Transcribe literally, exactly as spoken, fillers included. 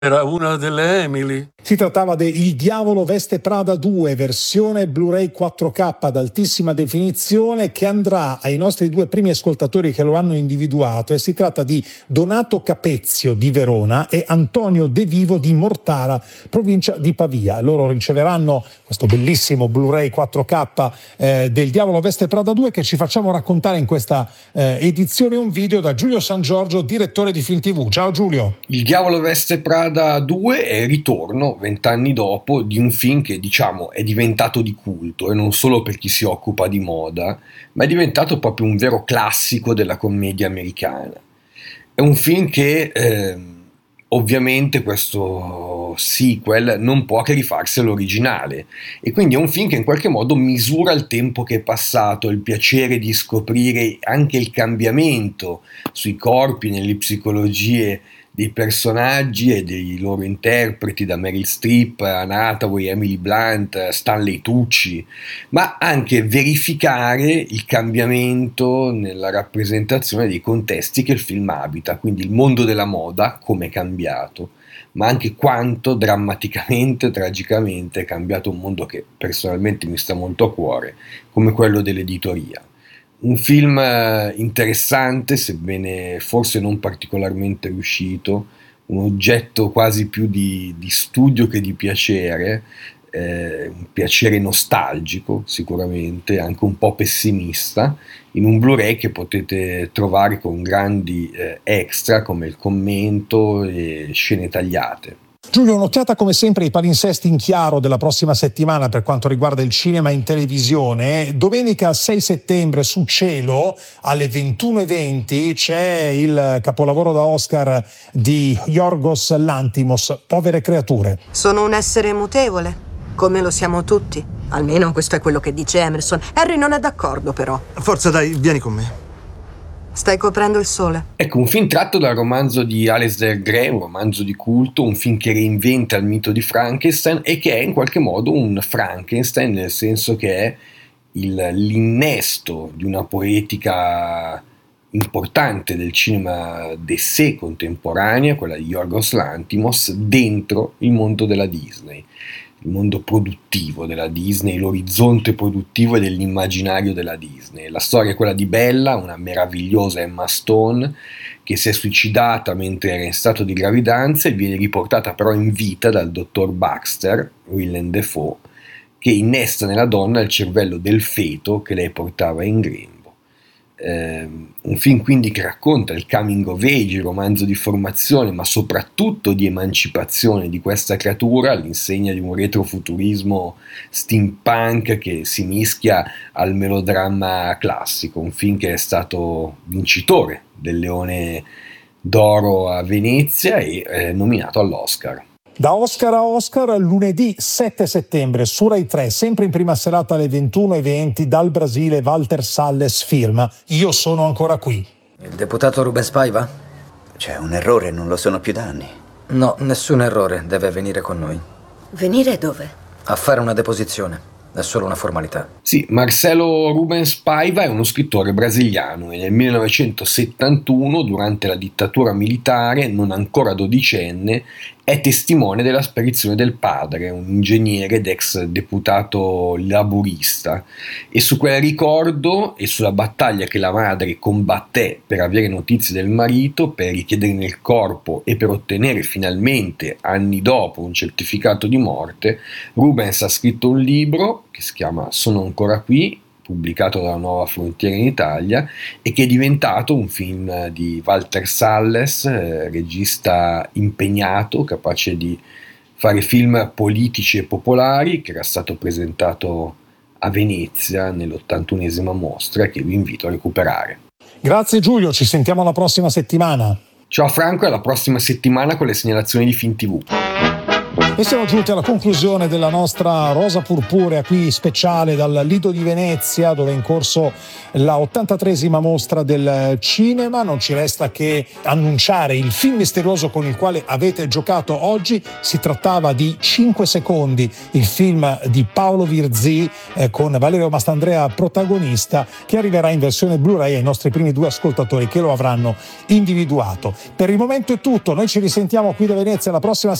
Era una delle Emily. Si trattava di Il Diavolo Veste Prada due, versione Blu-ray quattro K ad altissima definizione, che andrà ai nostri due primi ascoltatori che lo hanno individuato, e si tratta di Donato Capezio di Verona e Antonio De Vivo di Mortara, provincia di Pavia. Loro riceveranno questo bellissimo Blu-ray quattro K eh, del Diavolo Veste Prada due, che ci facciamo raccontare in questa eh, edizione un video da Giulio San Giorgio, direttore di Film tivù. Ciao Giulio. Il Diavolo Veste Prada due è il ritorno, vent'anni dopo, di un film che, diciamo, è diventato di culto, e non solo per chi si occupa di moda, ma è diventato proprio un vero classico della commedia americana. È un film che, eh, ovviamente, questo sequel non può che rifarsi all'originale, e quindi è un film che in qualche modo misura il tempo che è passato, il piacere di scoprire anche il cambiamento sui corpi, nelle psicologie dei personaggi e dei loro interpreti, da Meryl Streep, Anne Hathaway, Emily Blunt, Stanley Tucci, ma anche verificare il cambiamento nella rappresentazione dei contesti che il film abita, quindi il mondo della moda come è cambiato, ma anche quanto drammaticamente, tragicamente è cambiato un mondo che personalmente mi sta molto a cuore, come quello dell'editoria. Un film interessante, sebbene forse non particolarmente riuscito, un oggetto quasi più di, di studio che di piacere, eh, un piacere nostalgico sicuramente, anche un po' pessimista, in un Blu-ray che potete trovare con grandi eh, extra come il commento e scene tagliate. Giulio, un'occhiata come sempre ai palinsesti in chiaro della prossima settimana per quanto riguarda il cinema in televisione. Domenica sei settembre su Cielo alle ventuno e venti c'è il capolavoro da Oscar di Yorgos Lanthimos, Povere creature. Sono un essere mutevole, come lo siamo tutti. Almeno questo è quello che dice Emerson. Harry non è d'accordo, però. Forza, dai, vieni con me. Stai coprendo il sole. Ecco, un film tratto dal romanzo di Alasdair Gray, un romanzo di culto, un film che reinventa il mito di Frankenstein e che è in qualche modo un Frankenstein, nel senso che è il, l'innesto di una poetica importante del cinema d'essai contemporanea, quella di Yorgos Lanthimos, dentro il mondo della Disney. Il mondo produttivo della Disney, l'orizzonte produttivo e dell'immaginario della Disney. La storia è quella di Bella, una meravigliosa Emma Stone, che si è suicidata mentre era in stato di gravidanza e viene riportata però in vita dal dottor Baxter, Willem Dafoe, che innesta nella donna il cervello del feto che lei portava in grembo. Eh, un film quindi che racconta il coming of age, il romanzo di formazione, ma soprattutto di emancipazione di questa creatura all'insegna di un retrofuturismo steampunk che si mischia al melodramma classico. Un film che è stato vincitore del Leone d'Oro a Venezia e eh, nominato all'Oscar. Da Oscar a Oscar, lunedì sette settembre su Rai tre, sempre in prima serata alle ventuno e venti, dal Brasile Walter Salles film Io sono ancora qui. Il deputato Rubens Paiva? C'è un errore, non lo sono più da anni. No, nessun errore, deve venire con noi. Venire dove? A fare una deposizione. È solo una formalità. Sì, Marcelo Rubens Paiva è uno scrittore brasiliano e nel millenovecentosettantuno, durante la dittatura militare, non ancora dodicenne, è testimone della sparizione del padre, un ingegnere ed ex deputato laburista, e su quel ricordo e sulla battaglia che la madre combatté per avere notizie del marito, per richiederne il corpo e per ottenere finalmente, anni dopo, un certificato di morte, Rubens ha scritto un libro che si chiama Sono ancora qui, pubblicato dalla Nuova Frontiera in Italia, e che è diventato un film di Walter Salles, eh, regista impegnato, capace di fare film politici e popolari, che era stato presentato a Venezia nell'ottantunesima mostra, che vi invito a recuperare. Grazie Giulio, ci sentiamo la prossima settimana. Ciao Franco, e alla prossima settimana con le segnalazioni di Film tivù. E siamo giunti alla conclusione della nostra Rosa Purpurea qui speciale dal Lido di Venezia, dove è in corso la ottantatreesima mostra del cinema. Non ci resta che annunciare il film misterioso con il quale avete giocato oggi. Si trattava di cinque secondi, il film di Paolo Virzì eh, con Valerio Mastandrea protagonista, che arriverà in versione Blu-ray ai nostri primi due ascoltatori che lo avranno individuato. Per il momento è tutto, noi ci risentiamo qui da Venezia la prossima